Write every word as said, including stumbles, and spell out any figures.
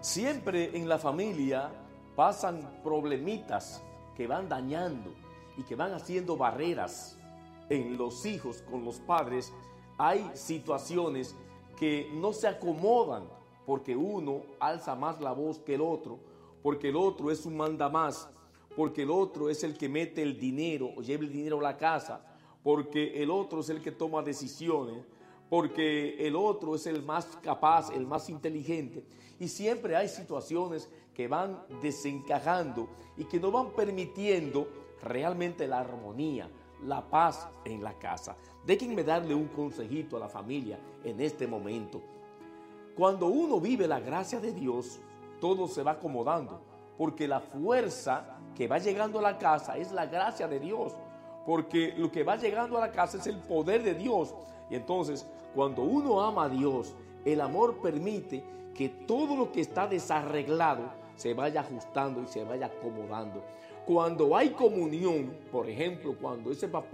Siempre en la familia pasan problemitas que van dañando y que van haciendo barreras en los hijos con los padres. Hay situaciones que no se acomodan porque uno alza más la voz que el otro, porque el otro es un mandamás, porque el otro es el que mete el dinero o lleva el dinero a la casa, porque el otro es el que toma decisiones, porque el otro es el más capaz, el más inteligente. Y siempre hay situaciones que van desencajando y que no van permitiendo realmente la armonía, la paz en la casa. Déjenme darle un consejito a la familia en este momento. Cuando uno vive la gracia de Dios, todo se va acomodando, porque la fuerza que va llegando a la casa es la gracia de Dios, porque lo que va llegando a la casa es el poder de Dios. Y entonces, cuando uno ama a Dios, el amor permite que todo lo que está desarreglado se vaya ajustando y se vaya acomodando. Cuando hay comunión, por ejemplo, cuando ese papá